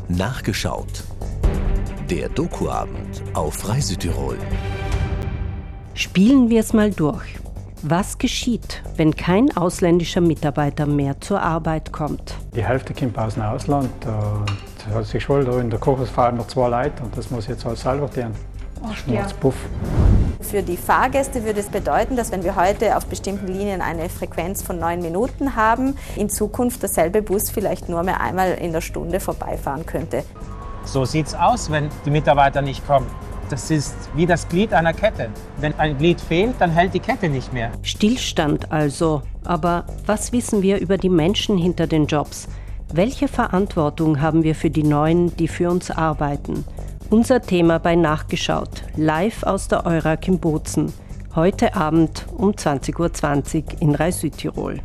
Nachgeschaut. Der Dokuabend auf Reisütirol. Spielen wir es mal durch. Was geschieht, wenn kein ausländischer Mitarbeiter mehr zur Arbeit kommt? Die Hälfte kommt aus dem Ausland. Da hat sich schon in der Kochhaus fahren wir 2 Leute und das muss jetzt alles selber tun. Schmutzpuff. Für die Fahrgäste würde es bedeuten, dass wenn wir heute auf bestimmten Linien eine Frequenz von 9 Minuten haben, in Zukunft derselbe Bus vielleicht nur mehr einmal in der Stunde vorbeifahren könnte. So sieht's aus, wenn die Mitarbeiter nicht kommen. Das ist wie das Glied einer Kette. Wenn ein Glied fehlt, dann hält die Kette nicht mehr. Stillstand also. Aber was wissen wir über die Menschen hinter den Jobs? Welche Verantwortung haben wir für die Neuen, die für uns arbeiten? Unser Thema bei Nachgeschaut, live aus der Eurag in Bozen. Heute Abend um 20.20 Uhr in Reisütirol.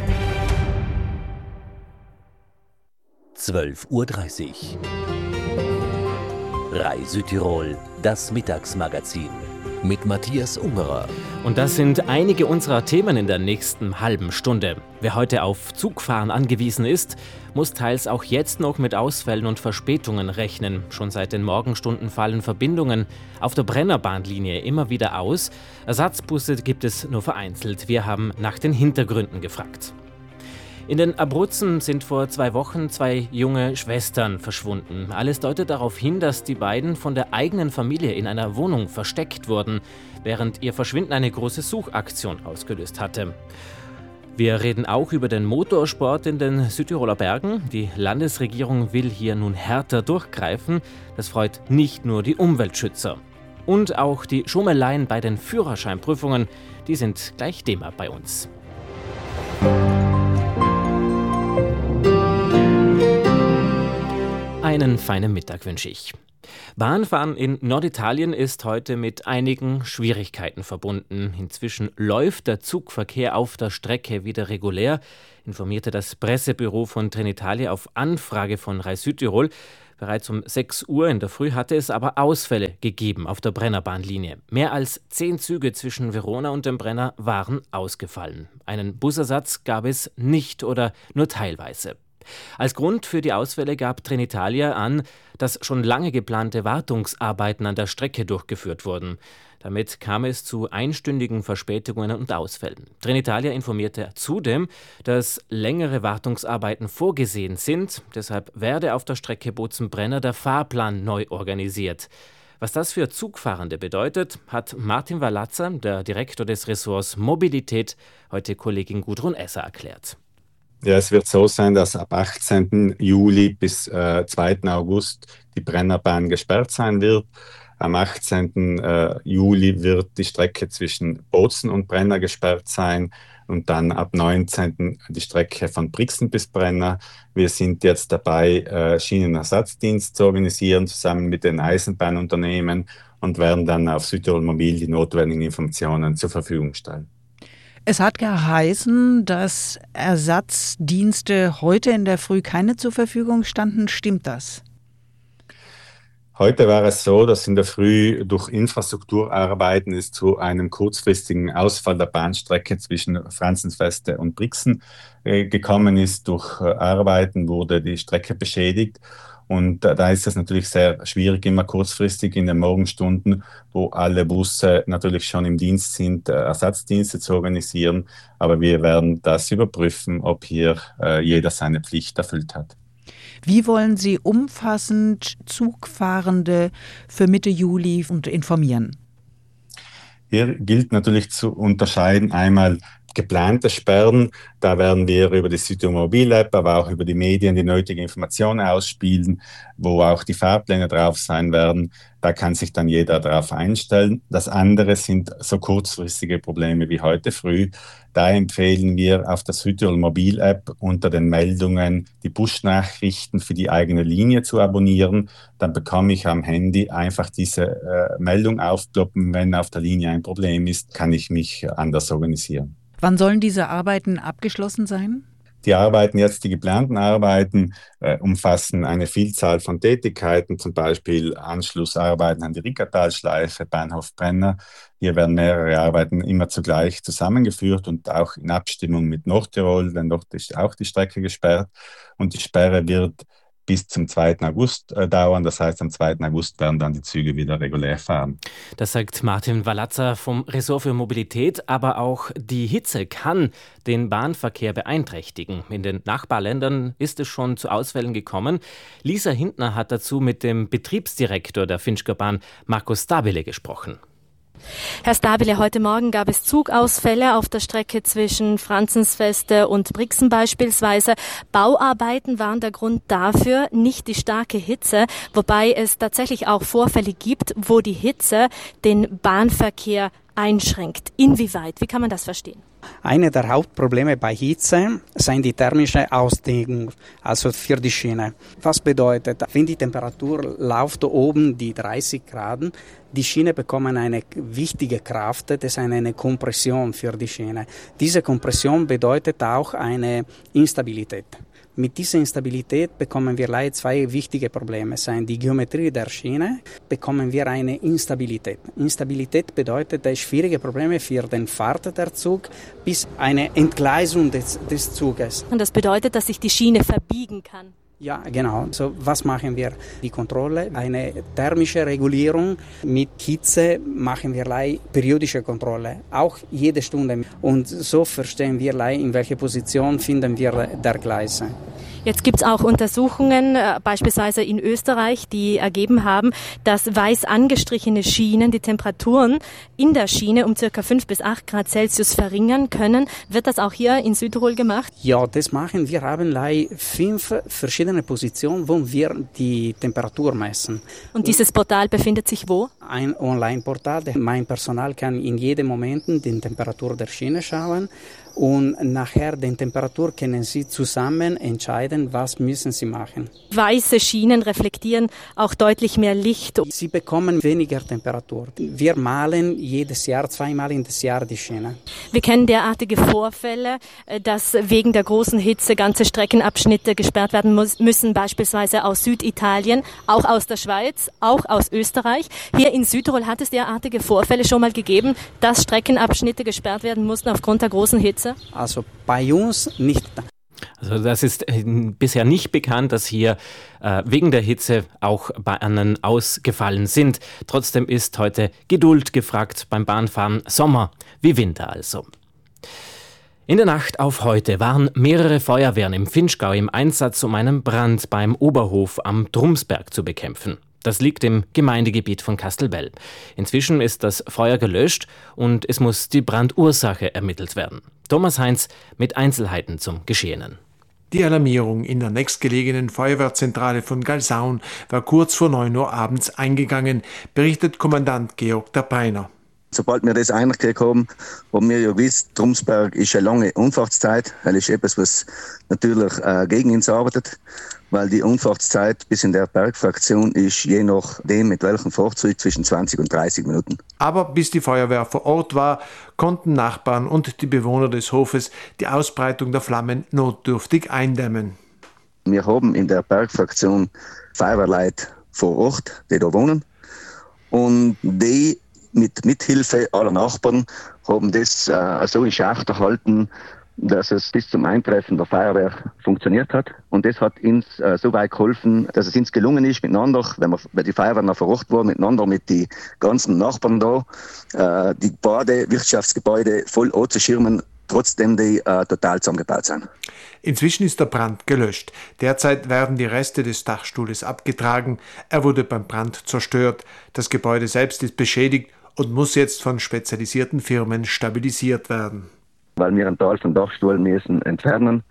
12.30 Uhr. Reisütirol, das Mittagsmagazin mit Matthias Ungerer. Und das sind einige unserer Themen in der nächsten halben Stunde. Wer heute auf Zugfahren angewiesen ist, muss teils auch jetzt noch mit Ausfällen und Verspätungen rechnen. Schon seit den Morgenstunden fallen Verbindungen auf der Brennerbahnlinie immer wieder aus. Ersatzbusse gibt es nur vereinzelt. Wir haben nach den Hintergründen gefragt. In den Abruzzen sind vor 2 Wochen 2 junge Schwestern verschwunden. Alles deutet darauf hin, dass die beiden von der eigenen Familie in einer Wohnung versteckt wurden, während ihr Verschwinden eine große Suchaktion ausgelöst hatte. Wir reden auch über den Motorsport in den Südtiroler Bergen. Die Landesregierung will hier nun härter durchgreifen. Das freut nicht nur die Umweltschützer. Und auch die Schummeleien bei den Führerscheinprüfungen, die sind gleich Thema bei uns. Einen feinen Mittag wünsche ich. Bahnfahren in Norditalien ist heute mit einigen Schwierigkeiten verbunden. Inzwischen läuft der Zugverkehr auf der Strecke wieder regulär, informierte das Pressebüro von Trenitalia auf Anfrage von Reisütirol. Bereits um 6 Uhr in der Früh hatte es aber Ausfälle gegeben auf der Brennerbahnlinie. Mehr als 10 Züge zwischen Verona und dem Brenner waren ausgefallen. Einen Busersatz gab es nicht oder nur teilweise. Als Grund für die Ausfälle gab Trenitalia an, dass schon lange geplante Wartungsarbeiten an der Strecke durchgeführt wurden. Damit kam es zu einstündigen Verspätungen und Ausfällen. Trenitalia informierte zudem, dass längere Wartungsarbeiten vorgesehen sind. Deshalb werde auf der Strecke Bozen-Brenner der Fahrplan neu organisiert. Was das für Zugfahrende bedeutet, hat Martin Wallatzer, der Direktor des Ressorts Mobilität, heute Kollegin Gudrun Esser erklärt. Ja, es wird so sein, dass ab 18. Juli bis 2. August die Brennerbahn gesperrt sein wird. Am 18. Juli wird die Strecke zwischen Bozen und Brenner gesperrt sein und dann ab 19. die Strecke von Brixen bis Brenner. Wir sind jetzt dabei, Schienenersatzdienst zu organisieren, zusammen mit den Eisenbahnunternehmen und werden dann auf Südtirol Mobil die notwendigen Informationen zur Verfügung stellen. Es hat geheißen, dass Ersatzdienste heute in der Früh keine zur Verfügung standen. Stimmt das? Heute war es so, dass in der Früh durch Infrastrukturarbeiten es zu einem kurzfristigen Ausfall der Bahnstrecke zwischen Franzensfeste und Brixen gekommen ist. Durch Arbeiten wurde die Strecke beschädigt. Und da ist es natürlich sehr schwierig, immer kurzfristig in den Morgenstunden, wo alle Busse natürlich schon im Dienst sind, Ersatzdienste zu organisieren. Aber wir werden das überprüfen, ob hier jeder seine Pflicht erfüllt hat. Wie wollen Sie umfassend Zugfahrende für Mitte Juli informieren? Hier gilt natürlich zu unterscheiden einmal geplante Sperren. Da werden wir über die Südtirol Mobil App, aber auch über die Medien die nötige Informationen ausspielen, wo auch die Fahrpläne drauf sein werden. Da kann sich dann jeder darauf einstellen. Das andere sind so kurzfristige Probleme wie heute früh. Da empfehlen wir auf der Südtirol Mobil App unter den Meldungen die Push-Nachrichten für die eigene Linie zu abonnieren. Dann bekomme ich am Handy einfach diese Meldung aufploppen. Wenn auf der Linie ein Problem ist, kann ich mich anders organisieren. Wann sollen diese Arbeiten abgeschlossen sein? Die Arbeiten jetzt, die geplanten Arbeiten, umfassen eine Vielzahl von Tätigkeiten, zum Beispiel Anschlussarbeiten an die Rickertalschleife, Bahnhof Brenner. Hier werden mehrere Arbeiten immer zugleich zusammengeführt und auch in Abstimmung mit Nordtirol, denn dort ist auch die Strecke gesperrt. Und die Sperre wird bis zum 2. August dauern. Das heißt, am 2. August werden dann die Züge wieder regulär fahren. Das sagt Martin Wallatzer vom Ressort für Mobilität. Aber auch die Hitze kann den Bahnverkehr beeinträchtigen. In den Nachbarländern ist es schon zu Ausfällen gekommen. Lisa Hintner hat dazu mit dem Betriebsdirektor der Finchgau Bahn, Markus Stabile, gesprochen. Herr Stabile, heute Morgen gab es Zugausfälle auf der Strecke zwischen Franzensfeste und Brixen beispielsweise. Bauarbeiten waren der Grund dafür, nicht die starke Hitze, wobei es tatsächlich auch Vorfälle gibt, wo die Hitze den Bahnverkehr einschränkt. Inwieweit? Wie kann man das verstehen? Eine der Hauptprobleme bei Hitze sind die thermische Ausdehnung, also für die Schiene. Was bedeutet, wenn die Temperatur läuft oben die 30 Grad, die Schiene bekommen eine wichtige Kraft, das ist eine Kompression für die Schiene. Diese Kompression bedeutet auch eine Instabilität. Mit dieser Instabilität bekommen wir leider zwei wichtige Probleme. Seien die Geometrie der Schiene, bekommen wir eine Instabilität. Instabilität bedeutet schwierige Probleme für den Fahrt der Zug bis eine Entgleisung des Zuges. Und das bedeutet, dass sich die Schiene verbiegen kann. Ja, genau. So, was machen wir? Die Kontrolle, eine thermische Regulierung. Mit Hitze machen wir periodische Kontrolle, auch jede Stunde. Und so verstehen wir, in welcher Position finden wir der Gleise. Jetzt gibt es auch Untersuchungen, beispielsweise in Österreich, die ergeben haben, dass weiß angestrichene Schienen die Temperaturen in der Schiene um ca. 5 bis 8 Grad Celsius verringern können. Wird das auch hier in Südtirol gemacht? Ja, das machen wir. Wir haben 5 verschiedene Positionen, wo wir die Temperatur messen. Und dieses Portal befindet sich wo? Ein Online-Portal. Mein Personal kann in jedem Moment die Temperatur der Schiene schauen. Und nachher die Temperatur können Sie zusammen entscheiden, was müssen Sie machen. Weiße Schienen reflektieren auch deutlich mehr Licht. Sie bekommen weniger Temperatur. Wir malen jedes Jahr, 2-mal in das Jahr die Schiene. Wir kennen derartige Vorfälle, dass wegen der großen Hitze ganze Streckenabschnitte gesperrt werden müssen, beispielsweise aus Süditalien, auch aus der Schweiz, auch aus Österreich. Hier in Südtirol hat es derartige Vorfälle schon mal gegeben, dass Streckenabschnitte gesperrt werden mussten aufgrund der großen Hitze. Also bei uns nicht. Also das ist bisher nicht bekannt, dass hier wegen der Hitze auch Bahnen ausgefallen sind. Trotzdem ist heute Geduld gefragt beim Bahnfahren, Sommer wie Winter also. In der Nacht auf heute waren mehrere Feuerwehren im Finchgau im Einsatz, um einen Brand beim Oberhof am Drumsberg zu bekämpfen. Das liegt im Gemeindegebiet von Kastelbell. Inzwischen ist das Feuer gelöscht und es muss die Brandursache ermittelt werden. Thomas Heinz mit Einzelheiten zum Geschehenen. Die Alarmierung in der nächstgelegenen Feuerwehrzentrale von Galsaun war kurz vor 9 Uhr abends eingegangen, berichtet Kommandant Georg Dapeiner. Sobald wir das eingekommen haben wir ja gewusst, Drumsberg ist eine lange Unfahrtszeit. Das ist etwas, was natürlich gegen uns arbeitet, weil die Unfahrtszeit bis in der Bergfraktion ist je nachdem mit welchem Fahrzeug zwischen 20 und 30 Minuten. Aber bis die Feuerwehr vor Ort war, konnten Nachbarn und die Bewohner des Hofes die Ausbreitung der Flammen notdürftig eindämmen. Wir haben in der Bergfraktion Feuerwehrleute vor Ort, die da wohnen, und die mit Mithilfe aller Nachbarn haben das so in Schacht erhalten, dass es bis zum Eintreffen der Feuerwehr funktioniert hat. Und das hat uns so weit geholfen, dass es uns gelungen ist, miteinander, wenn die Feuerwehr noch vor Ort war, miteinander mit den ganzen Nachbarn da, die Wirtschaftsgebäude voll anzuschirmen, trotzdem die total zusammengebaut sind. Inzwischen ist der Brand gelöscht. Derzeit werden die Reste des Dachstuhles abgetragen. Er wurde beim Brand zerstört. Das Gebäude selbst ist beschädigt und muss jetzt von spezialisierten Firmen stabilisiert werden. Weil wir einen Teil vom Dachstuhl müssen entfernen,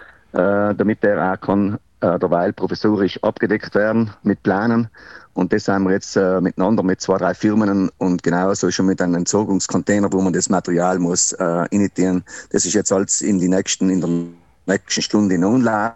damit der auch kann derweil provisorisch abgedeckt werden mit Plänen. Und das haben wir jetzt miteinander mit 2-3 Firmen und genauso schon mit einem Entsorgungscontainer, wo man das Material muss initiieren. Das ist jetzt alles in der nächsten Stunde in Umlauf.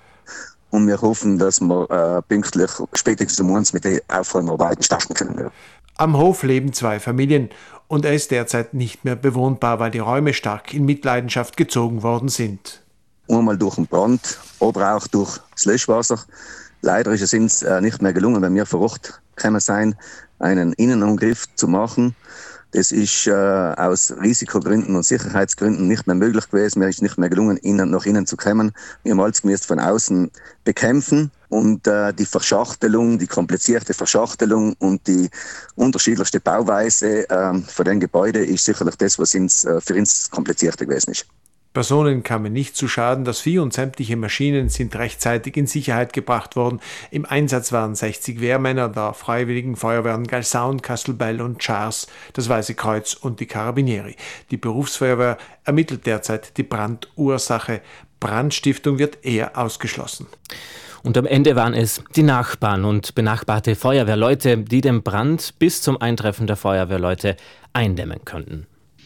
Und wir hoffen, dass wir pünktlich spätestens um uns mit den Aufräumarbeiten starten können. Am Hof leben 2 Familien und er ist derzeit nicht mehr bewohnbar, weil die Räume stark in Mitleidenschaft gezogen worden sind. Einmal durch den Brand, aber auch durch das Löschwasser. Leider ist es uns nicht mehr gelungen, wenn wir vor Ort gekommen sein, einen Innenangriff zu machen. Das ist aus Risikogründen und Sicherheitsgründen nicht mehr möglich gewesen. Mir ist nicht mehr gelungen, nach innen zu kommen. Wir haben alles von außen bekämpfen. Und die Verschachtelung, die komplizierte Verschachtelung und die unterschiedlichste Bauweise von den Gebäuden ist sicherlich das, was für uns komplizierter gewesen ist. Personen kamen nicht zu Schaden, das Vieh und sämtliche Maschinen sind rechtzeitig in Sicherheit gebracht worden. Im Einsatz waren 60 Wehrmänner der Freiwilligen Feuerwehren Galsaun, Kastelbell und Schars, das Weiße Kreuz und die Carabinieri. Die Berufsfeuerwehr ermittelt derzeit die Brandursache. Brandstiftung wird eher ausgeschlossen. Und am Ende waren es die Nachbarn und benachbarte Feuerwehrleute, die den Brand bis zum Eintreffen der Feuerwehrleute eindämmen konnten.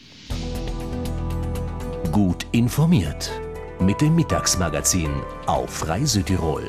Gut informiert mit dem Mittagsmagazin auf Frei Südtirol.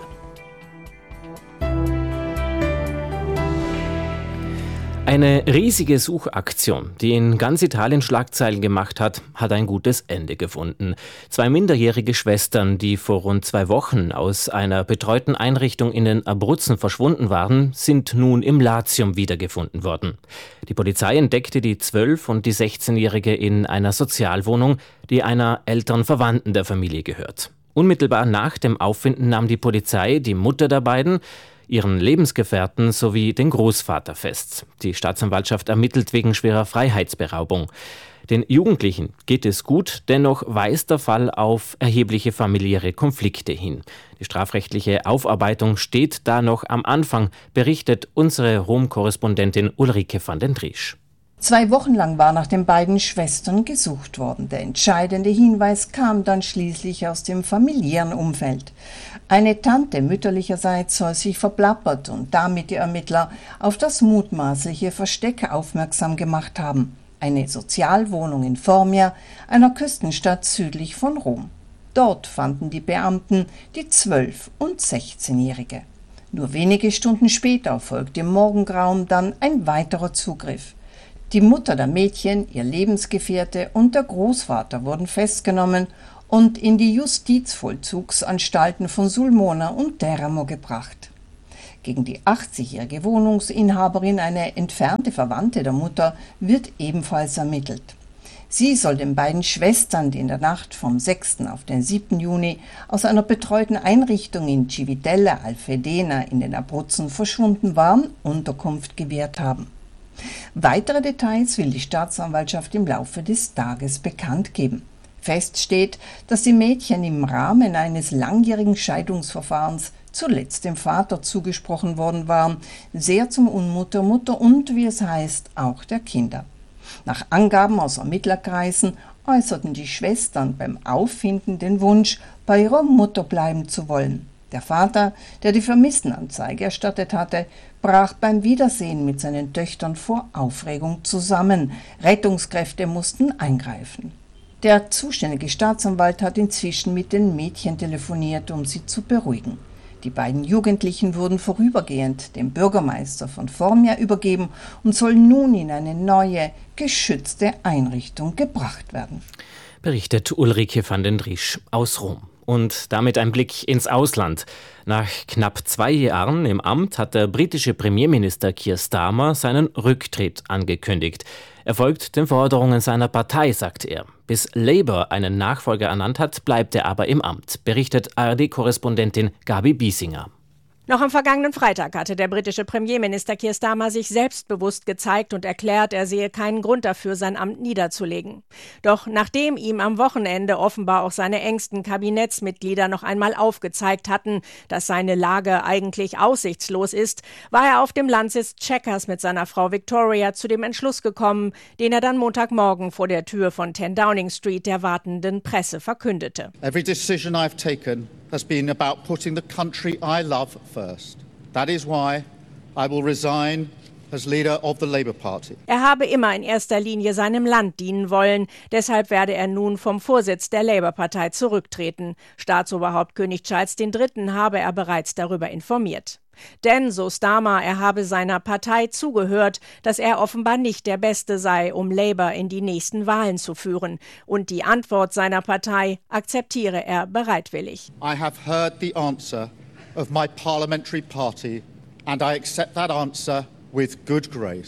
Eine riesige Suchaktion, die in ganz Italien Schlagzeilen gemacht hat, hat ein gutes Ende gefunden. 2 minderjährige Schwestern, die vor rund 2 Wochen aus einer betreuten Einrichtung in den Abruzzen verschwunden waren, sind nun im Latium wiedergefunden worden. Die Polizei entdeckte die 12- und die 16-Jährige in einer Sozialwohnung, die einer älteren Verwandten der Familie gehört. Unmittelbar nach dem Auffinden nahm die Polizei die Mutter der beiden, ihren Lebensgefährten sowie den Großvater fest. Die Staatsanwaltschaft ermittelt wegen schwerer Freiheitsberaubung. Den Jugendlichen geht es gut, dennoch weist der Fall auf erhebliche familiäre Konflikte hin. Die strafrechtliche Aufarbeitung steht da noch am Anfang, berichtet unsere Rom-Korrespondentin Ulrike van den Driesch. 2 Wochen lang war nach den beiden Schwestern gesucht worden. Der entscheidende Hinweis kam dann schließlich aus dem familiären Umfeld. Eine Tante mütterlicherseits soll sich verplappert und damit die Ermittler auf das mutmaßliche Versteck aufmerksam gemacht haben. Eine Sozialwohnung in Formia, einer Küstenstadt südlich von Rom. Dort fanden die Beamten die 12- und 16-Jährige. Nur wenige Stunden später folgte im Morgengrauen dann ein weiterer Zugriff. Die Mutter der Mädchen, ihr Lebensgefährte und der Großvater wurden festgenommen und in die Justizvollzugsanstalten von Sulmona und Teramo gebracht. Gegen die 80-jährige Wohnungsinhaberin, eine entfernte Verwandte der Mutter, wird ebenfalls ermittelt. Sie soll den beiden Schwestern, die in der Nacht vom 6. auf den 7. Juni aus einer betreuten Einrichtung in Civitella Alfedena in den Abruzzen verschwunden waren, Unterkunft gewährt haben. Weitere Details will die Staatsanwaltschaft im Laufe des Tages bekannt geben. Fest steht, dass die Mädchen im Rahmen eines langjährigen Scheidungsverfahrens zuletzt dem Vater zugesprochen worden waren, sehr zum Unmut der Mutter und, wie es heißt, auch der Kinder. Nach Angaben aus Ermittlerkreisen äußerten die Schwestern beim Auffinden den Wunsch, bei ihrer Mutter bleiben zu wollen. Der Vater, der die Vermisstenanzeige erstattet hatte, brach beim Wiedersehen mit seinen Töchtern vor Aufregung zusammen. Rettungskräfte mussten eingreifen. Der zuständige Staatsanwalt hat inzwischen mit den Mädchen telefoniert, um sie zu beruhigen. Die beiden Jugendlichen wurden vorübergehend dem Bürgermeister von Formia übergeben und sollen nun in eine neue, geschützte Einrichtung gebracht werden. Berichtet Ulrike van den Driesch aus Rom. Und damit ein Blick ins Ausland. Nach knapp 2 Jahren im Amt hat der britische Premierminister Keir Starmer seinen Rücktritt angekündigt. Er folgt den Forderungen seiner Partei, sagt er. Bis Labour einen Nachfolger ernannt hat, bleibt er aber im Amt, berichtet ARD-Korrespondentin Gabi Biesinger. Noch am vergangenen Freitag hatte der britische Premierminister Keir Starmer sich selbstbewusst gezeigt und erklärt, er sehe keinen Grund dafür, sein Amt niederzulegen. Doch nachdem ihm am Wochenende offenbar auch seine engsten Kabinettsmitglieder noch einmal aufgezeigt hatten, dass seine Lage eigentlich aussichtslos ist, war er auf dem Landsitz Chequers mit seiner Frau Victoria zu dem Entschluss gekommen, den er dann Montagmorgen vor der Tür von 10 Downing Street der wartenden Presse verkündete. Every decision I've taken has been about putting the country I love first. That is why I will resign as leader of the Labour Party. Er habe immer in erster Linie seinem Land dienen wollen. Deshalb werde er nun vom Vorsitz der Labour-Partei zurücktreten. Staatsoberhaupt König Charles III. Habe er bereits darüber informiert. Denn, so Starmer, er habe seiner Partei zugehört, dass er offenbar nicht der Beste sei, um Labour in die nächsten Wahlen zu führen. Und die Antwort seiner Partei akzeptiere er bereitwillig. I have heard the answer of my parliamentary party and I accept that answer with good grace.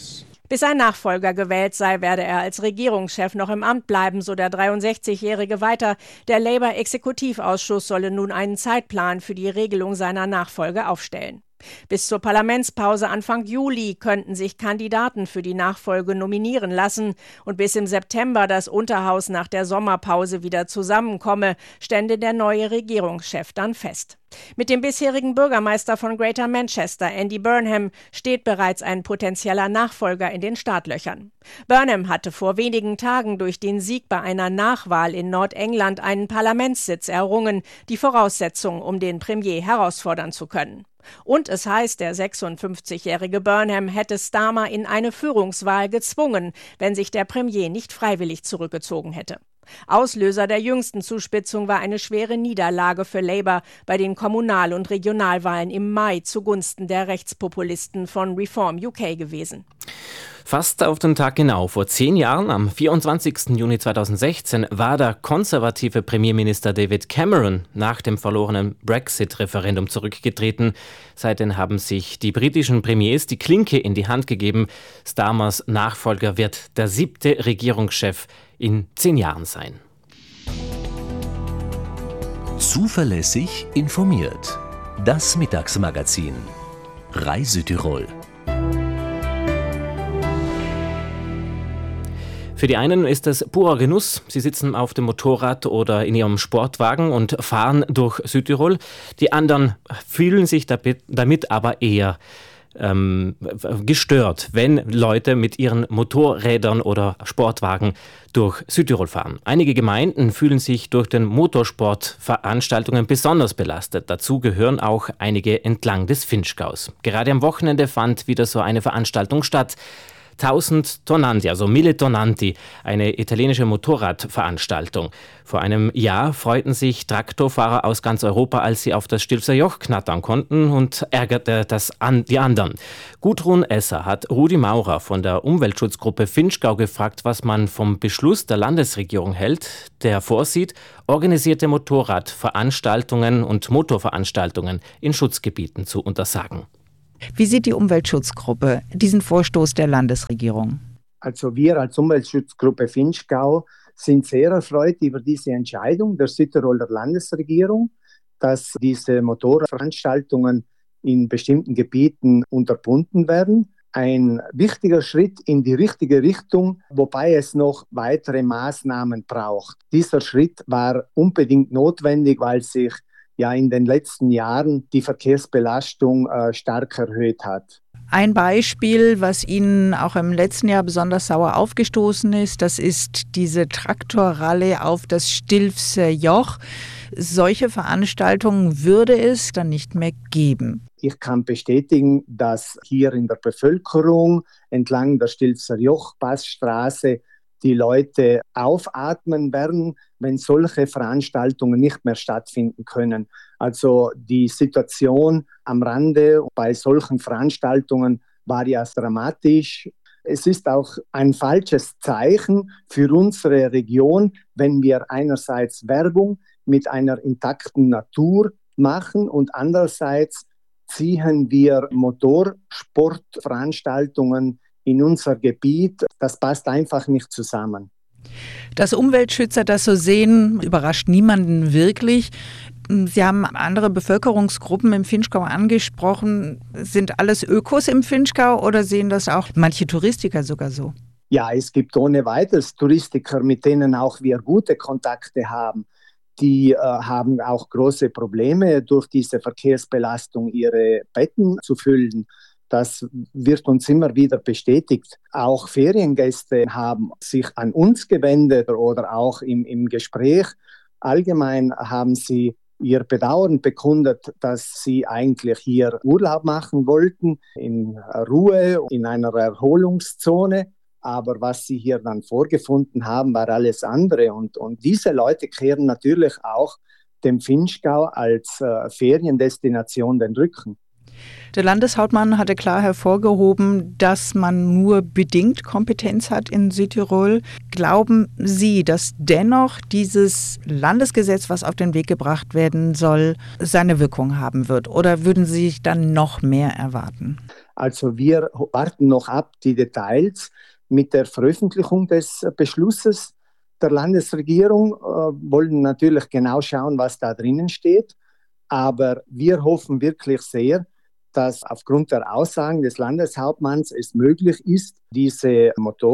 Bis ein Nachfolger gewählt sei, werde er als Regierungschef noch im Amt bleiben, so der 63-Jährige weiter. Der Labour-Exekutivausschuss solle nun einen Zeitplan für die Regelung seiner Nachfolge aufstellen. Bis zur Parlamentspause Anfang Juli könnten sich Kandidaten für die Nachfolge nominieren lassen und bis im September das Unterhaus nach der Sommerpause wieder zusammenkomme, stände der neue Regierungschef dann fest. Mit dem bisherigen Bürgermeister von Greater Manchester, Andy Burnham, steht bereits ein potenzieller Nachfolger in den Startlöchern. Burnham hatte vor wenigen Tagen durch den Sieg bei einer Nachwahl in Nordengland einen Parlamentssitz errungen, die Voraussetzung, um den Premier herausfordern zu können. Und es heißt, der 56-jährige Burnham hätte Starmer in eine Führungswahl gezwungen, wenn sich der Premier nicht freiwillig zurückgezogen hätte. Auslöser der jüngsten Zuspitzung war eine schwere Niederlage für Labour bei den Kommunal- und Regionalwahlen im Mai zugunsten der Rechtspopulisten von Reform UK gewesen. Fast auf den Tag genau. Vor 10 Jahren, am 24. Juni 2016, war der konservative Premierminister David Cameron nach dem verlorenen Brexit-Referendum zurückgetreten. Seitdem haben sich die britischen Premiers die Klinke in die Hand gegeben. Starmers Nachfolger wird der 7. Regierungschef in 10 Jahren sein. Zuverlässig informiert. Das Mittagsmagazin. Reisütirol. Für die einen ist es purer Genuss. Sie sitzen auf dem Motorrad oder in ihrem Sportwagen und fahren durch Südtirol. Die anderen fühlen sich damit aber eher gestört, wenn Leute mit ihren Motorrädern oder Sportwagen durch Südtirol fahren. Einige Gemeinden fühlen sich durch den Motorsportveranstaltungen besonders belastet. Dazu gehören auch einige entlang des Vinschgaus. Gerade am Wochenende fand wieder so eine Veranstaltung statt. 1000 Tonanti, also 1000 Tonanti, eine italienische Motorradveranstaltung. Vor einem Jahr freuten sich Traktorfahrer aus ganz Europa, als sie auf das Stilfser Joch knattern konnten, und ärgerte das die anderen. Gudrun Esser hat Rudi Maurer von der Umweltschutzgruppe Vinschgau gefragt, was man vom Beschluss der Landesregierung hält, der vorsieht, organisierte Motorradveranstaltungen und Motorveranstaltungen in Schutzgebieten zu untersagen. Wie sieht die Umweltschutzgruppe diesen Vorstoß der Landesregierung? Also wir als Umweltschutzgruppe Vinschgau sind sehr erfreut über diese Entscheidung der Südtiroler Landesregierung, dass diese Motorradveranstaltungen in bestimmten Gebieten unterbunden werden. Ein wichtiger Schritt in die richtige Richtung, wobei es noch weitere Maßnahmen braucht. Dieser Schritt war unbedingt notwendig, weil sich in den letzten Jahren die Verkehrsbelastung stark erhöht hat. Ein Beispiel, was Ihnen auch im letzten Jahr besonders sauer aufgestoßen ist, das ist diese Traktorrallye auf das Stilfser Joch. Solche Veranstaltungen würde es dann nicht mehr geben. Ich kann bestätigen, dass hier in der Bevölkerung entlang der Stilfser Joch-Passstraße die Leute aufatmen werden, wenn solche Veranstaltungen nicht mehr stattfinden können. Also die Situation am Rande bei solchen Veranstaltungen war ja dramatisch. Es ist auch ein falsches Zeichen für unsere Region, wenn wir einerseits Werbung mit einer intakten Natur machen und andererseits ziehen wir Motorsportveranstaltungen in unser Gebiet. Das passt einfach nicht zusammen. Dass Umweltschützer das so sehen, überrascht niemanden wirklich. Sie haben andere Bevölkerungsgruppen im Vinschgau angesprochen. Sind alles Ökos im Vinschgau oder sehen das auch manche Touristiker sogar so? Ja, es gibt ohne weiteres Touristiker, mit denen auch wir gute Kontakte haben. Die haben auch große Probleme, durch diese Verkehrsbelastung ihre Betten zu füllen. Das wird uns immer wieder bestätigt. Auch Feriengäste haben sich an uns gewendet oder auch im Gespräch. Allgemein haben sie ihr Bedauern bekundet, dass sie eigentlich hier Urlaub machen wollten, in Ruhe, in einer Erholungszone. Aber was sie hier dann vorgefunden haben, war alles andere. Und diese Leute kehren natürlich auch dem Vinschgau als Feriendestination den Rücken. Der Landeshauptmann hatte klar hervorgehoben, dass man nur bedingt Kompetenz hat in Südtirol. Glauben Sie, dass dennoch dieses Landesgesetz, was auf den Weg gebracht werden soll, seine Wirkung haben wird? Oder würden Sie sich dann noch mehr erwarten? Also wir warten noch ab die Details mit der Veröffentlichung des Beschlusses der Landesregierung, wollen natürlich genau schauen, was da drinnen steht. Aber wir hoffen wirklich sehr, dass aufgrund der Aussagen des Landeshauptmanns es möglich ist, diese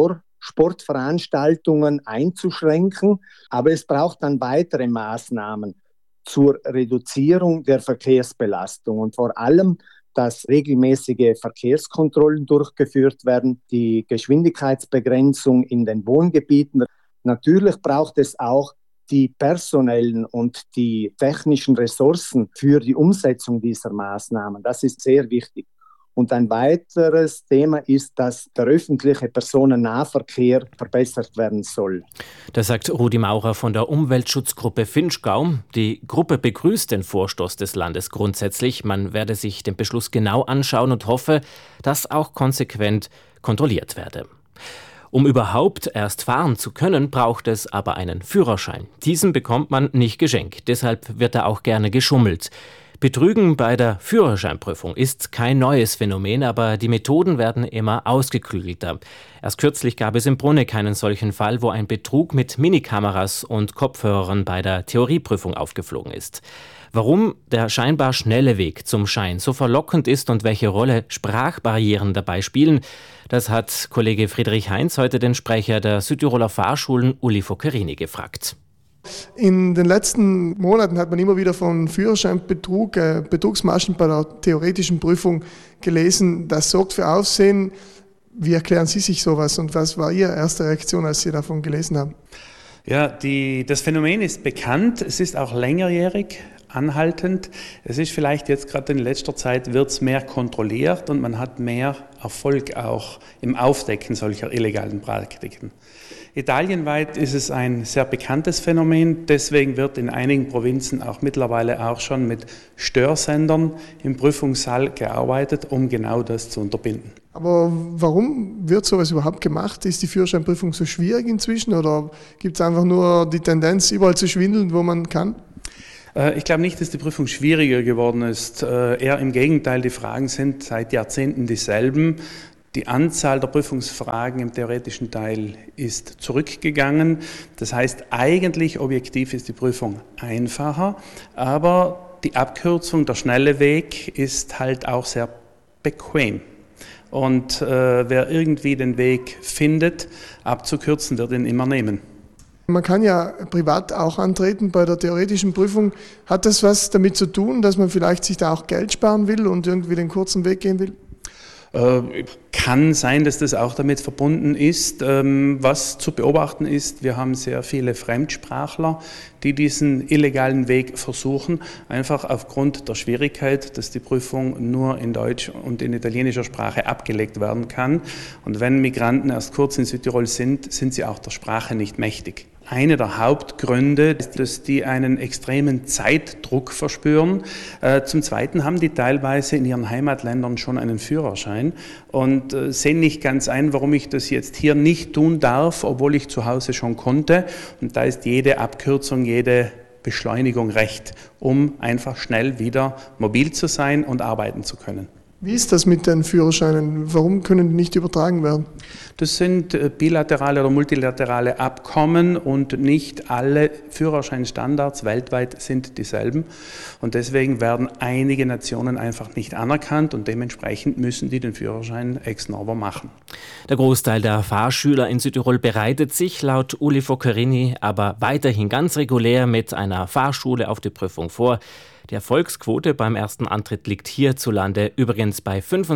Motorsportveranstaltungen einzuschränken. Aber es braucht dann weitere Maßnahmen zur Reduzierung der Verkehrsbelastung und vor allem, dass regelmäßige Verkehrskontrollen durchgeführt werden, die Geschwindigkeitsbegrenzung in den Wohngebieten. Natürlich braucht es auch die personellen und die technischen Ressourcen für die Umsetzung dieser Maßnahmen. Das ist sehr wichtig. Und ein weiteres Thema ist, dass der öffentliche Personennahverkehr verbessert werden soll. Das sagt Rudi Maurer von der Umweltschutzgruppe Vinschgau. Die Gruppe begrüßt den Vorstoß des Landes grundsätzlich. Man werde sich den Beschluss genau anschauen und hoffe, dass auch konsequent kontrolliert werde. Um überhaupt erst fahren zu können, braucht es aber einen Führerschein. Diesen bekommt man nicht geschenkt. Deshalb wird da auch gerne geschummelt. Betrügen bei der Führerscheinprüfung ist kein neues Phänomen, aber die Methoden werden immer ausgeklügelter. Erst kürzlich gab es im Bruneck einen solchen Fall, wo ein Betrug mit Minikameras und Kopfhörern bei der Theorieprüfung aufgeflogen ist. Warum der scheinbar schnelle Weg zum Schein so verlockend ist und welche Rolle Sprachbarrieren dabei spielen, das hat Kollege Friedrich Heinz heute den Sprecher der Südtiroler Fahrschulen Uli Foccherini gefragt. In den letzten Monaten hat man immer wieder von Führerscheinbetrug, Betrugsmaschen bei der theoretischen Prüfung gelesen. Das sorgt für Aufsehen. Wie erklären Sie sich sowas und was war Ihre erste Reaktion, als Sie davon gelesen haben? Ja, das Phänomen ist bekannt. Es ist auch längerjährig anhaltend. Es ist vielleicht jetzt gerade in letzter Zeit wird es mehr kontrolliert und man hat mehr Erfolg auch im Aufdecken solcher illegalen Praktiken. Italienweit ist es ein sehr bekanntes Phänomen, deswegen wird in einigen Provinzen auch mittlerweile auch schon mit Störsendern im Prüfungssaal gearbeitet, um genau das zu unterbinden. Aber warum wird sowas überhaupt gemacht? Ist die Führerscheinprüfung so schwierig inzwischen oder gibt es einfach nur die Tendenz, überall zu schwindeln, wo man kann? Ich glaube nicht, dass die Prüfung schwieriger geworden ist. Eher im Gegenteil, die Fragen sind seit Jahrzehnten dieselben. Die Anzahl der Prüfungsfragen im theoretischen Teil ist zurückgegangen. Das heißt, eigentlich objektiv ist die Prüfung einfacher, aber die Abkürzung, der schnelle Weg ist halt auch sehr bequem. Und wer irgendwie den Weg findet, abzukürzen, wird ihn immer nehmen. Man kann ja privat auch antreten bei der theoretischen Prüfung. Hat das was damit zu tun, dass man vielleicht sich da auch Geld sparen will und irgendwie den kurzen Weg gehen will? Kann sein, dass das auch damit verbunden ist. Was zu beobachten ist, wir haben sehr viele Fremdsprachler, die diesen illegalen Weg versuchen, einfach aufgrund der Schwierigkeit, dass die Prüfung nur in Deutsch und in italienischer Sprache abgelegt werden kann. Und wenn Migranten erst kurz in Südtirol sind, sind sie auch der Sprache nicht mächtig. Eine der Hauptgründe ist, dass die einen extremen Zeitdruck verspüren. Zum Zweiten haben die teilweise in ihren Heimatländern schon einen Führerschein und sehen nicht ganz ein, warum ich das jetzt hier nicht tun darf, obwohl ich zu Hause schon konnte. Und da ist jede Abkürzung, jede Beschleunigung recht, um einfach schnell wieder mobil zu sein und arbeiten zu können. Wie ist das mit den Führerscheinen? Warum können die nicht übertragen werden? Das sind bilaterale oder multilaterale Abkommen und nicht alle Führerscheinstandards weltweit sind dieselben. Und deswegen werden einige Nationen einfach nicht anerkannt und dementsprechend müssen die den Führerschein ex novo machen. Der Großteil der Fahrschüler in Südtirol bereitet sich laut Uli Foccherini aber weiterhin ganz regulär mit einer Fahrschule auf die Prüfung vor. Die Erfolgsquote beim ersten Antritt liegt hierzulande übrigens bei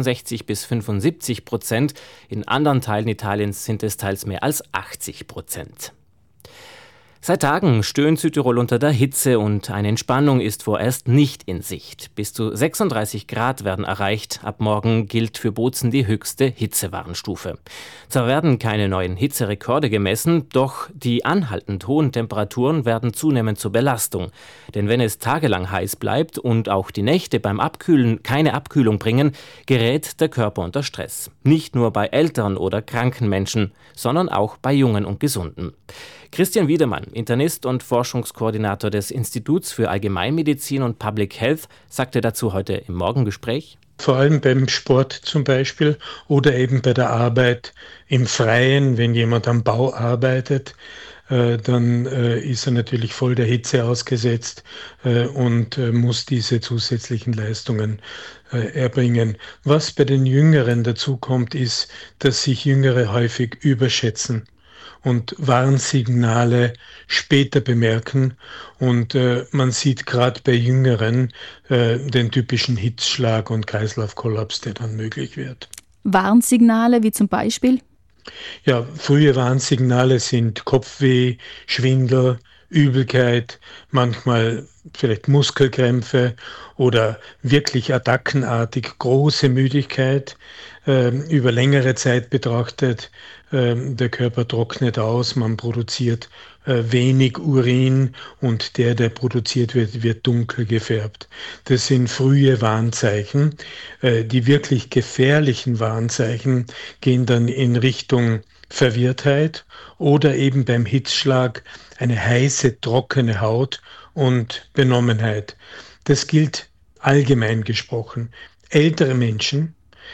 65-75%. In anderen Teilen Italiens sind es teils mehr als 80%. Seit Tagen stöhnt Südtirol unter der Hitze und eine Entspannung ist vorerst nicht in Sicht. Bis zu 36 Grad werden erreicht. Ab morgen gilt für Bozen die höchste Hitzewarnstufe. Zwar werden keine neuen Hitzerekorde gemessen, doch die anhaltend hohen Temperaturen werden zunehmend zur Belastung. Denn wenn es tagelang heiß bleibt und auch die Nächte beim Abkühlen keine Abkühlung bringen, gerät der Körper unter Stress. Nicht nur bei älteren oder kranken Menschen, sondern auch bei Jungen und Gesunden. Christian Wiedemann, Internist und Forschungskoordinator des Instituts für Allgemeinmedizin und Public Health, sagte dazu heute im Morgengespräch: Vor allem beim Sport zum Beispiel oder eben bei der Arbeit im Freien, wenn jemand am Bau arbeitet, dann ist er natürlich voll der Hitze ausgesetzt und muss diese zusätzlichen Leistungen erbringen. Was bei den Jüngeren dazu kommt, ist, dass sich Jüngere häufig überschätzen und Warnsignale später bemerken. Und man sieht gerade bei Jüngeren den typischen Hitzschlag und Kreislaufkollaps, der dann möglich wird. Warnsignale wie zum Beispiel? Ja, frühe Warnsignale sind Kopfweh, Schwindel, Übelkeit, manchmal vielleicht Muskelkrämpfe oder wirklich attackenartig große Müdigkeit. Über längere Zeit betrachtet, der Körper trocknet aus, man produziert wenig Urin und der produziert wird, wird dunkel gefärbt. Das sind frühe Warnzeichen. Die wirklich gefährlichen Warnzeichen gehen dann in Richtung Verwirrtheit oder eben beim Hitzschlag eine heiße, trockene Haut und Benommenheit. Das gilt allgemein gesprochen. Ältere Menschen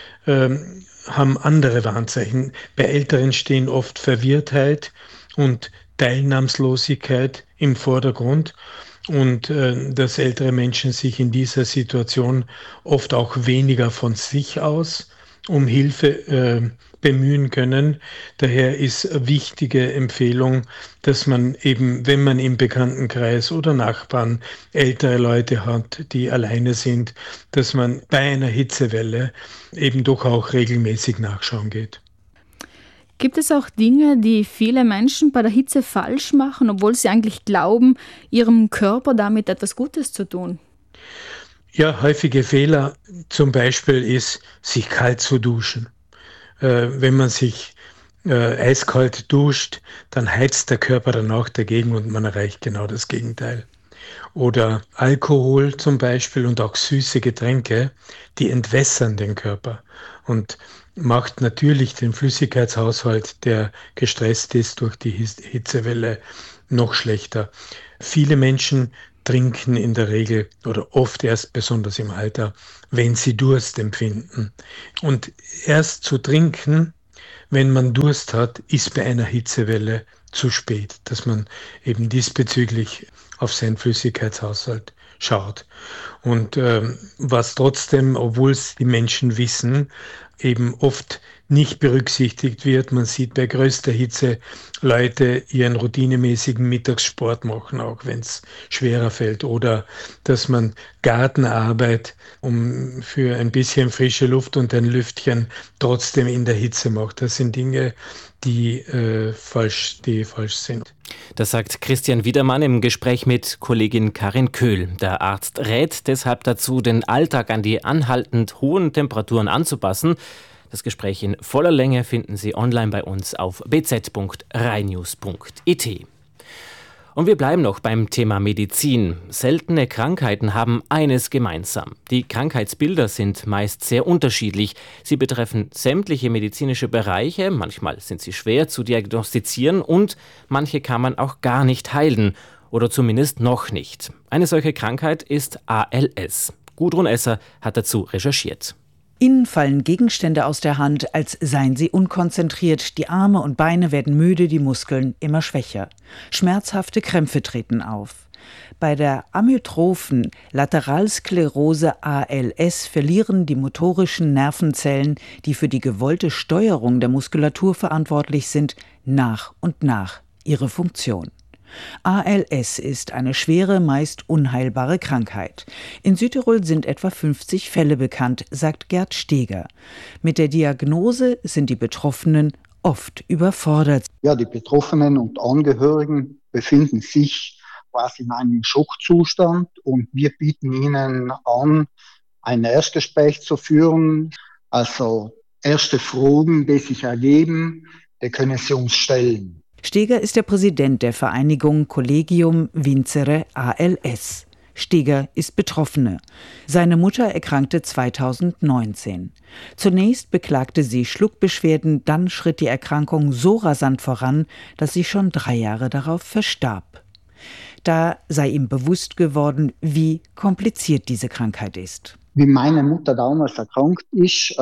haben andere Warnzeichen. Bei Älteren stehen oft Verwirrtheit und Teilnahmslosigkeit im Vordergrund und dass ältere Menschen sich in dieser Situation oft auch weniger von sich aus um Hilfe bemühen können. Daher ist eine wichtige Empfehlung, dass man eben, wenn man im Bekanntenkreis oder Nachbarn ältere Leute hat, die alleine sind, dass man bei einer Hitzewelle eben doch auch regelmäßig nachschauen geht. Gibt es auch Dinge, die viele Menschen bei der Hitze falsch machen, obwohl sie eigentlich glauben, ihrem Körper damit etwas Gutes zu tun? Ja, häufige Fehler zum Beispiel ist, sich kalt zu duschen. Wenn man sich eiskalt duscht, dann heizt der Körper danach dagegen und man erreicht genau das Gegenteil. Oder Alkohol zum Beispiel und auch süße Getränke, die entwässern den Körper und macht natürlich den Flüssigkeitshaushalt, der gestresst ist durch die Hitzewelle, noch schlechter. Viele Menschen trinken in der Regel oder oft erst besonders im Alter, wenn sie Durst empfinden. Und erst zu trinken, wenn man Durst hat, ist bei einer Hitzewelle zu spät, dass man eben diesbezüglich auf seinen Flüssigkeitshaushalt schaut. Und was trotzdem, obwohl es die Menschen wissen, eben oft nicht berücksichtigt wird. Man sieht bei größter Hitze Leute ihren routinemäßigen Mittagssport machen, auch wenn es schwerer fällt. Oder dass man Gartenarbeit für ein bisschen frische Luft und ein Lüftchen trotzdem in der Hitze macht. Das sind Dinge, die falsch sind. Das sagt Christian Wiedemann im Gespräch mit Kollegin Karin Köhl. Der Arzt rät deshalb dazu, den Alltag an die anhaltend hohen Temperaturen anzupassen. Das Gespräch in voller Länge finden Sie online bei uns auf bz.rainews.it. Und wir bleiben noch beim Thema Medizin. Seltene Krankheiten haben eines gemeinsam. Die Krankheitsbilder sind meist sehr unterschiedlich. Sie betreffen sämtliche medizinische Bereiche. Manchmal sind sie schwer zu diagnostizieren und manche kann man auch gar nicht heilen. Oder zumindest noch nicht. Eine solche Krankheit ist ALS. Gudrun Esser hat dazu recherchiert. Ihnen fallen Gegenstände aus der Hand, als seien sie unkonzentriert. Die Arme und Beine werden müde, die Muskeln immer schwächer. Schmerzhafte Krämpfe treten auf. Bei der amyotrophen Lateralsklerose ALS verlieren die motorischen Nervenzellen, die für die gewollte Steuerung der Muskulatur verantwortlich sind, nach und nach ihre Funktion. ALS ist eine schwere, meist unheilbare Krankheit. In Südtirol sind etwa 50 Fälle bekannt, sagt Gerd Steger. Mit der Diagnose sind die Betroffenen oft überfordert. Ja, die Betroffenen und Angehörigen befinden sich quasi in einem Schockzustand und wir bieten ihnen an, ein Erstgespräch zu führen. Also erste Fragen, die sich ergeben, die können Sie uns stellen. Steger ist der Präsident der Vereinigung Collegium Vincere ALS. Steger ist Betroffene. Seine Mutter erkrankte 2019. Zunächst beklagte sie Schluckbeschwerden, dann schritt die Erkrankung so rasant voran, dass sie schon 3 Jahre darauf verstarb. Da sei ihm bewusst geworden, wie kompliziert diese Krankheit ist. Wie meine Mutter damals erkrankt ist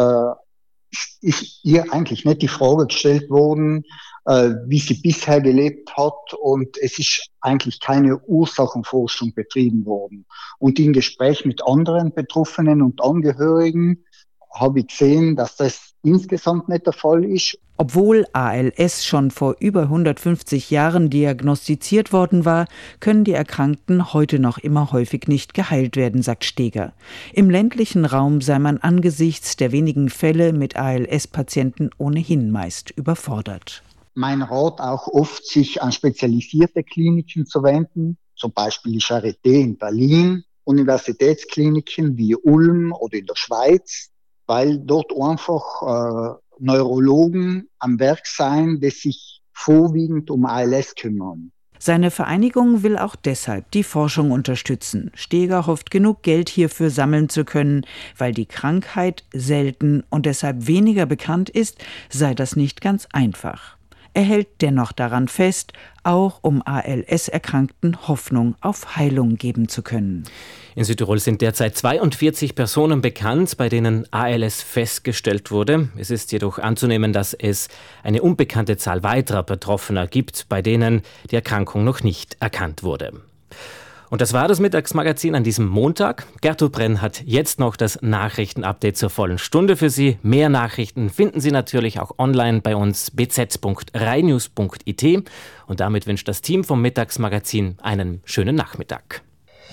ihr eigentlich nicht die Frage gestellt worden, wie sie bisher gelebt hat, und es ist eigentlich keine Ursachenforschung betrieben worden. Und im Gespräch mit anderen Betroffenen und Angehörigen habe ich gesehen, dass das insgesamt nicht der Fall ist. Obwohl ALS schon vor über 150 Jahren diagnostiziert worden war, können die Erkrankten heute noch immer häufig nicht geheilt werden, sagt Steger. Im ländlichen Raum sei man angesichts der wenigen Fälle mit ALS-Patienten ohnehin meist überfordert. Mein Rat auch oft, sich an spezialisierte Kliniken zu wenden, zum Beispiel die Charité in Berlin, Universitätskliniken wie Ulm oder in der Schweiz, weil dort einfach Neurologen am Werk sein, die sich vorwiegend um ALS kümmern. Seine Vereinigung will auch deshalb die Forschung unterstützen. Steger hofft, genug Geld hierfür sammeln zu können. Weil die Krankheit selten und deshalb weniger bekannt ist, sei das nicht ganz einfach. Er hält dennoch daran fest, auch um ALS-Erkrankten Hoffnung auf Heilung geben zu können. In Südtirol sind derzeit 42 Personen bekannt, bei denen ALS festgestellt wurde. Es ist jedoch anzunehmen, dass es eine unbekannte Zahl weiterer Betroffener gibt, bei denen die Erkrankung noch nicht erkannt wurde. Und das war das Mittagsmagazin an diesem Montag. Gertrud Brenn hat jetzt noch das Nachrichtenupdate zur vollen Stunde für Sie. Mehr Nachrichten finden Sie natürlich auch online bei uns bz.rainews.it. Und damit wünscht das Team vom Mittagsmagazin einen schönen Nachmittag.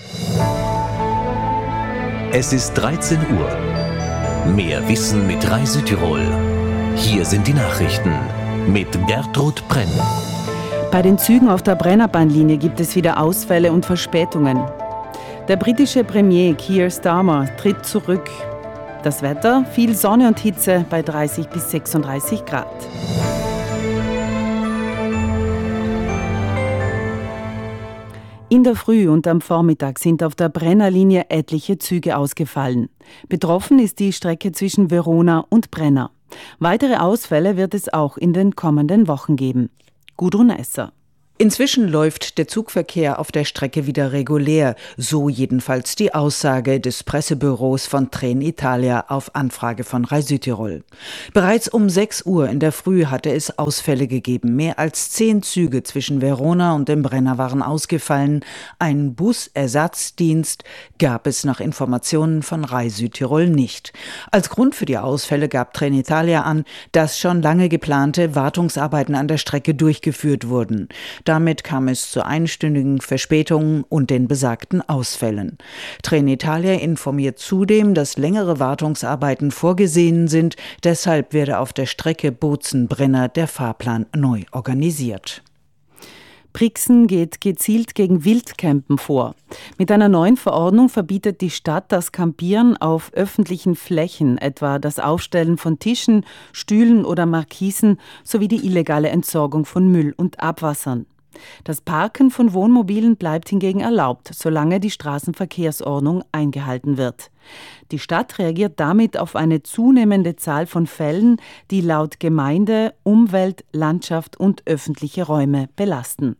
Es ist 13 Uhr. Mehr Wissen mit Rai Südtirol. Hier sind die Nachrichten mit Gertrud Brenn. Bei den Zügen auf der Brennerbahnlinie gibt es wieder Ausfälle und Verspätungen. Der britische Premier Keir Starmer tritt zurück. Das Wetter, viel Sonne und Hitze bei 30 bis 36 Grad. In der Früh und am Vormittag sind auf der Brennerlinie etliche Züge ausgefallen. Betroffen ist die Strecke zwischen Verona und Brenner. Weitere Ausfälle wird es auch in den kommenden Wochen geben. Gudrun Esser. Inzwischen läuft der Zugverkehr auf der Strecke wieder regulär, so jedenfalls die Aussage des Pressebüros von Trenitalia auf Anfrage von Rai Südtirol. Bereits um 6 Uhr in der Früh hatte es Ausfälle gegeben. Mehr als 10 Züge zwischen Verona und dem Brenner waren ausgefallen. Einen Busersatzdienst gab es nach Informationen von Rai Südtirol nicht. Als Grund für die Ausfälle gab Trenitalia an, dass schon lange geplante Wartungsarbeiten an der Strecke durchgeführt wurden. Damit kam es zu einstündigen Verspätungen und den besagten Ausfällen. Trenitalia informiert zudem, dass längere Wartungsarbeiten vorgesehen sind. Deshalb werde auf der Strecke Bozen-Brenner der Fahrplan neu organisiert. Brixen geht gezielt gegen Wildcampen vor. Mit einer neuen Verordnung verbietet die Stadt das Campieren auf öffentlichen Flächen, etwa das Aufstellen von Tischen, Stühlen oder Markisen sowie die illegale Entsorgung von Müll und Abwassern. Das Parken von Wohnmobilen bleibt hingegen erlaubt, solange die Straßenverkehrsordnung eingehalten wird. Die Stadt reagiert damit auf eine zunehmende Zahl von Fällen, die laut Gemeinde Umwelt, Landschaft und öffentliche Räume belasten.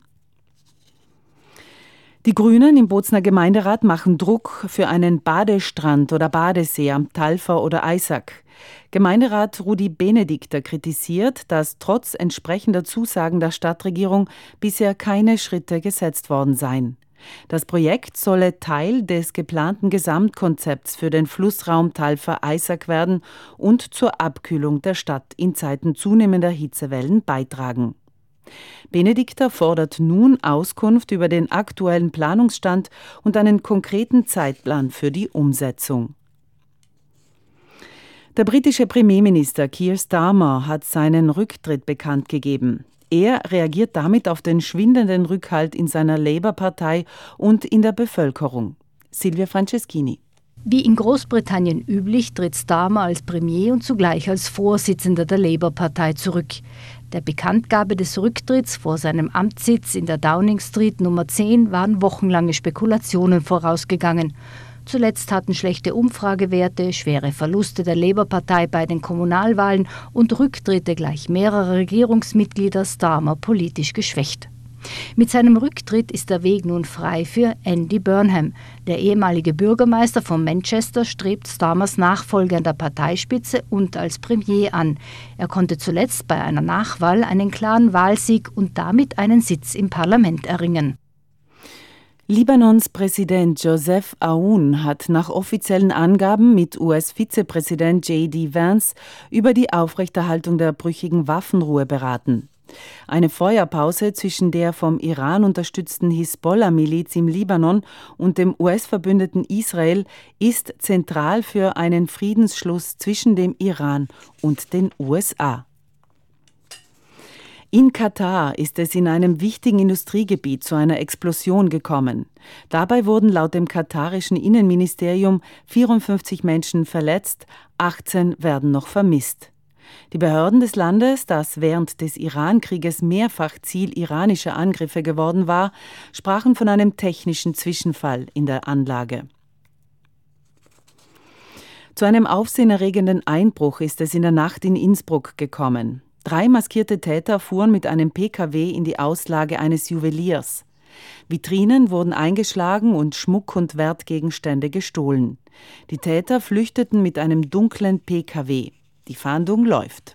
Die Grünen im Bozner Gemeinderat machen Druck für einen Badestrand oder Badesee am Talfer oder Eisack. Gemeinderat Rudi Benedikter kritisiert, dass trotz entsprechender Zusagen der Stadtregierung bisher keine Schritte gesetzt worden seien. Das Projekt solle Teil des geplanten Gesamtkonzepts für den Flussraum Talfer-Eisack werden und zur Abkühlung der Stadt in Zeiten zunehmender Hitzewellen beitragen. Benedikter fordert nun Auskunft über den aktuellen Planungsstand und einen konkreten Zeitplan für die Umsetzung. Der britische Premierminister Keir Starmer hat seinen Rücktritt bekannt gegeben. Er reagiert damit auf den schwindenden Rückhalt in seiner Labour-Partei und in der Bevölkerung. Silvia Franceschini. Wie in Großbritannien üblich, tritt Starmer als Premier und zugleich als Vorsitzender der Labour-Partei zurück. Der Bekanntgabe des Rücktritts vor seinem Amtssitz in der Downing Street Nummer 10 waren wochenlange Spekulationen vorausgegangen. Zuletzt hatten schlechte Umfragewerte, schwere Verluste der Labour-Partei bei den Kommunalwahlen und Rücktritte gleich mehrerer Regierungsmitglieder Starmer politisch geschwächt. Mit seinem Rücktritt ist der Weg nun frei für Andy Burnham. Der ehemalige Bürgermeister von Manchester strebt Starmers Nachfolge an der Parteispitze und als Premier an. Er konnte zuletzt bei einer Nachwahl einen klaren Wahlsieg und damit einen Sitz im Parlament erringen. Libanons Präsident Joseph Aoun hat nach offiziellen Angaben mit US-Vizepräsident J.D. Vance über die Aufrechterhaltung der brüchigen Waffenruhe beraten. Eine Feuerpause zwischen der vom Iran unterstützten Hisbollah-Miliz im Libanon und dem US-Verbündeten Israel ist zentral für einen Friedensschluss zwischen dem Iran und den USA. In Katar ist es in einem wichtigen Industriegebiet zu einer Explosion gekommen. Dabei wurden laut dem katarischen Innenministerium 54 Menschen verletzt, 18 werden noch vermisst. Die Behörden des Landes, das während des Iran-Krieges mehrfach Ziel iranischer Angriffe geworden war, sprachen von einem technischen Zwischenfall in der Anlage. Zu einem aufsehenerregenden Einbruch ist es in der Nacht in Innsbruck gekommen. 3 maskierte Täter fuhren mit einem PKW in die Auslage eines Juweliers. Vitrinen wurden eingeschlagen und Schmuck und Wertgegenstände gestohlen. Die Täter flüchteten mit einem dunklen PKW. Die Fahndung läuft.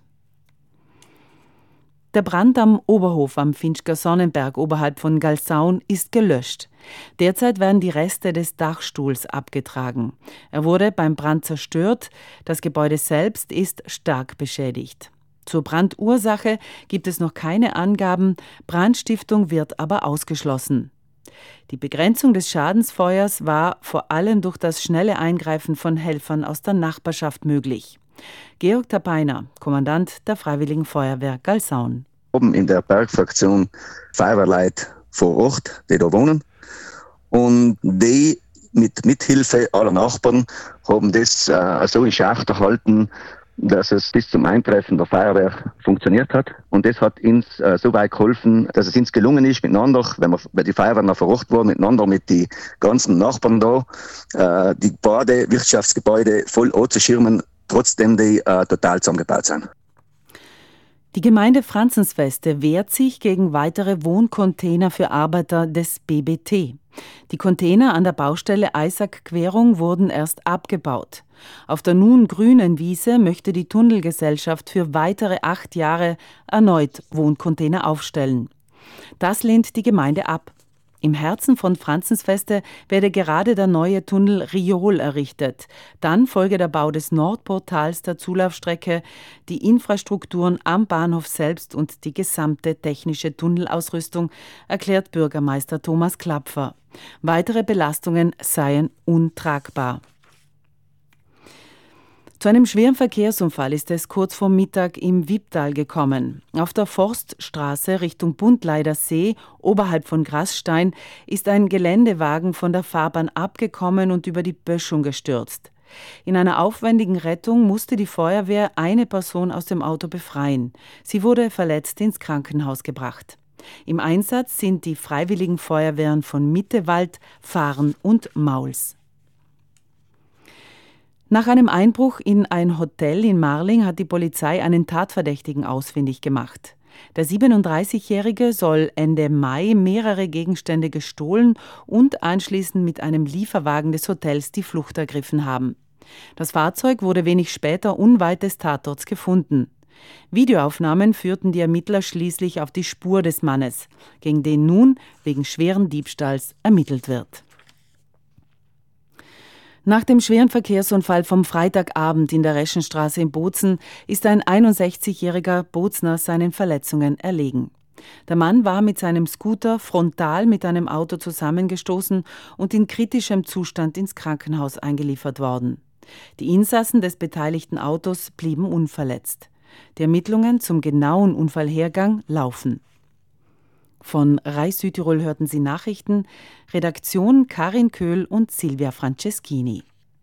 Der Brand am Oberhof am Finchker Sonnenberg oberhalb von Galsaun ist gelöscht. Derzeit werden die Reste des Dachstuhls abgetragen. Er wurde beim Brand zerstört. Das Gebäude selbst ist stark beschädigt. Zur Brandursache gibt es noch keine Angaben, Brandstiftung wird aber ausgeschlossen. Die Begrenzung des Schadensfeuers war vor allem durch das schnelle Eingreifen von Helfern aus der Nachbarschaft möglich. Georg Tapeiner, Kommandant der Freiwilligen Feuerwehr Galsaun. Oben in der Bergfraktion Feuerwehrleute vor Ort, die da wohnen. Und die mit Mithilfe aller Nachbarn haben das so in Schacht erhalten, dass es bis zum Eintreffen der Feuerwehr funktioniert hat. Und das hat uns so weit geholfen, dass es uns gelungen ist, miteinander, wenn die Feuerwehr noch vor Ort war, miteinander mit den ganzen Nachbarn da, die beiden Wirtschaftsgebäude voll anzuschirmen, trotzdem die total zusammengebaut sind. Die Gemeinde Franzensfeste wehrt sich gegen weitere Wohncontainer für Arbeiter des BBT. Die Container an der Baustelle Eisack-Querung wurden erst abgebaut. Auf der nun grünen Wiese möchte die Tunnelgesellschaft für weitere 8 Jahre erneut Wohncontainer aufstellen. Das lehnt die Gemeinde ab. Im Herzen von Franzensfeste werde gerade der neue Tunnel Riol errichtet. Dann folge der Bau des Nordportals der Zulaufstrecke, die Infrastrukturen am Bahnhof selbst und die gesamte technische Tunnelausrüstung, erklärt Bürgermeister Thomas Klapfer. Weitere Belastungen seien untragbar. Zu einem schweren Verkehrsunfall ist es kurz vor Mittag im Wipptal gekommen. Auf der Forststraße Richtung Buntleider See, oberhalb von Grasstein, ist ein Geländewagen von der Fahrbahn abgekommen und über die Böschung gestürzt. In einer aufwendigen Rettung musste die Feuerwehr eine Person aus dem Auto befreien. Sie wurde verletzt ins Krankenhaus gebracht. Im Einsatz sind die Freiwilligen Feuerwehren von Mittewald, Fahren und Mauls. Nach einem Einbruch in ein Hotel in Marling hat die Polizei einen Tatverdächtigen ausfindig gemacht. Der 37-Jährige soll Ende Mai mehrere Gegenstände gestohlen und anschließend mit einem Lieferwagen des Hotels die Flucht ergriffen haben. Das Fahrzeug wurde wenig später unweit des Tatorts gefunden. Videoaufnahmen führten die Ermittler schließlich auf die Spur des Mannes, gegen den nun wegen schweren Diebstahls ermittelt wird. Nach dem schweren Verkehrsunfall vom Freitagabend in der Reschenstraße in Bozen ist ein 61-jähriger Bozner seinen Verletzungen erlegen. Der Mann war mit seinem Scooter frontal mit einem Auto zusammengestoßen und in kritischem Zustand ins Krankenhaus eingeliefert worden. Die Insassen des beteiligten Autos blieben unverletzt. Die Ermittlungen zum genauen Unfallhergang laufen. Von RAI Südtirol hörten Sie Nachrichten, Redaktion Karin Köhl und Silvia Franceschini.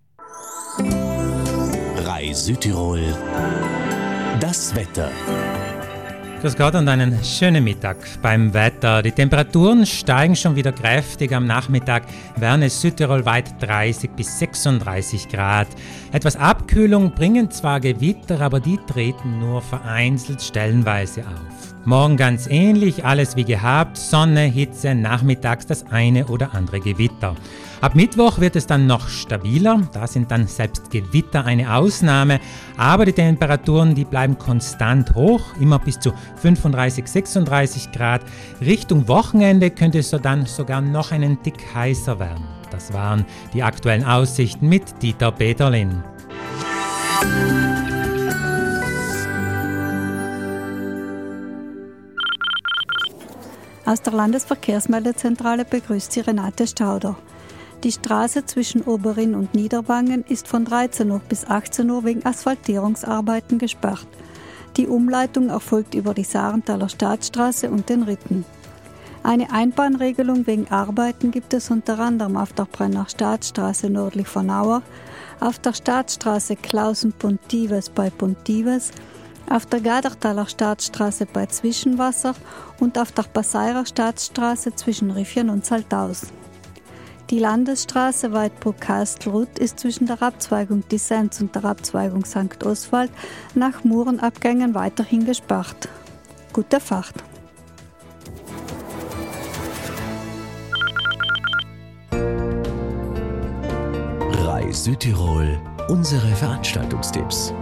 RAI Südtirol, das Wetter. Grüß Gott und einen schönen Mittag beim Wetter. Die Temperaturen steigen schon wieder kräftig. Am Nachmittag werden es südtirolweit 30 bis 36 Grad. Etwas Abkühlung bringen zwar Gewitter, aber die treten nur vereinzelt stellenweise auf. Morgen ganz ähnlich, alles wie gehabt, Sonne, Hitze, nachmittags das eine oder andere Gewitter. Ab Mittwoch wird es dann noch stabiler, da sind dann selbst Gewitter eine Ausnahme, aber die Temperaturen, die bleiben konstant hoch, immer bis zu 35, 36 Grad. Richtung Wochenende könnte es dann sogar noch einen Tick heißer werden. Das waren die aktuellen Aussichten mit Dieter Peterlin. Aus der Landesverkehrsmeldezentrale begrüßt Sie Renate Stauder. Die Straße zwischen Oberrinn und Niederwangen ist von 13 Uhr bis 18 Uhr wegen Asphaltierungsarbeiten gesperrt. Die Umleitung erfolgt über die Sarenthaler Staatsstraße und den Ritten. Eine Einbahnregelung wegen Arbeiten gibt es unter anderem auf der Brenner Staatsstraße nördlich von Auer, auf der Staatsstraße Klausen-Pontives bei Pontives, auf der Gadertaler Staatsstraße bei Zwischenwasser und auf der Passeirer Staatsstraße zwischen Riffchen und Saltaus. Die Landesstraße Weidbruck-Kastelruth ist zwischen der Abzweigung Dissens und der Abzweigung St. Oswald nach Murenabgängen weiterhin gesperrt. Gute Fahrt! RAI Südtirol, unsere Veranstaltungstipps.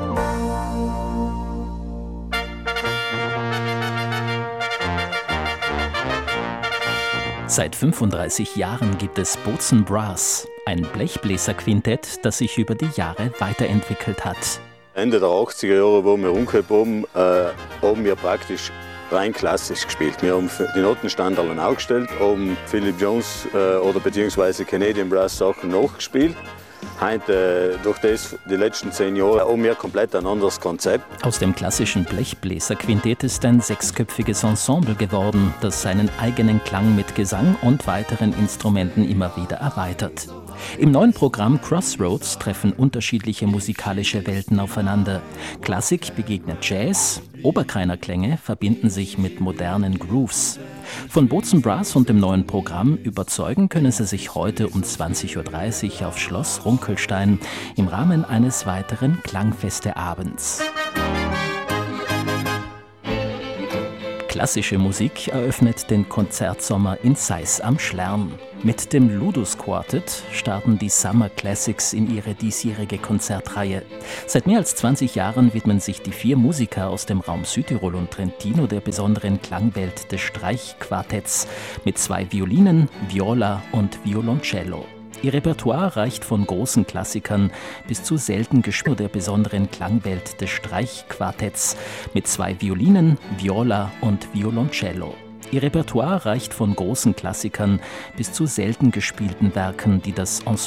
Seit 35 Jahren gibt es Bozen Brass, ein Blechbläserquintett, das sich über die Jahre weiterentwickelt hat. Ende der 80er Jahre, wo wir umgekommen haben wir praktisch rein klassisch gespielt. Wir haben die Notenstandards aufgestellt, haben Philip Jones oder beziehungsweise Canadian Brass Sachen nachgespielt. Heute, durch das, die letzten 10 Jahre, haben wir komplett ein anderes Konzept. Aus dem klassischen Blechbläserquintett ist ein 6-köpfiges Ensemble geworden, das seinen eigenen Klang mit Gesang und weiteren Instrumenten immer wieder erweitert. Im neuen Programm Crossroads treffen unterschiedliche musikalische Welten aufeinander. Klassik begegnet Jazz, Oberkreiner Klänge verbinden sich mit modernen Grooves. Von Bozen Brass und dem neuen Programm überzeugen können Sie sich heute um 20.30 Uhr auf Schloss Runkelstein im Rahmen eines weiteren Klangfesteabends. Klassische Musik eröffnet den Konzertsommer in Seiß am Schlern. Mit dem Ludus Quartet starten die Summer Classics in ihre diesjährige Konzertreihe. Seit mehr als 20 Jahren widmen sich die 4 Musiker aus dem Raum Südtirol und Trentino der besonderen Klangwelt des Streichquartetts mit 2 Violinen, Viola und Violoncello. Ihr Repertoire reicht von großen Klassikern bis zu selten gespielt der besonderen Klangwelt des Streichquartetts mit 2 Violinen, Viola und Violoncello. Ihr Repertoire reicht von großen Klassikern bis zu selten gespielten Werken, die das Ensemble